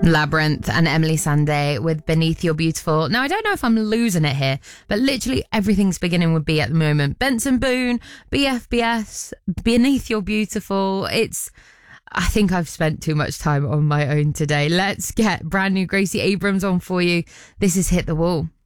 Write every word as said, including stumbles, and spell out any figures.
Labyrinth and Emily Sandé with Beneath Your Beautiful. Now, I don't know if I'm losing it here, but literally everything's beginning with B at the moment. Benson Boone, B F B S, Beneath Your Beautiful. It's... I think I've spent too much time on my own today. Let's get brand new Gracie Abrams on for you. This is Hit the Wall.